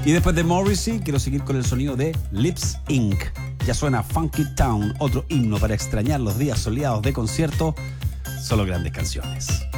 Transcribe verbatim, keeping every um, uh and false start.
Y después de Morrissey, quiero seguir con el sonido de Lips incorporated. Ya suena Funky Town, otro himno para extrañar los días soleados de concierto. Solo grandes canciones.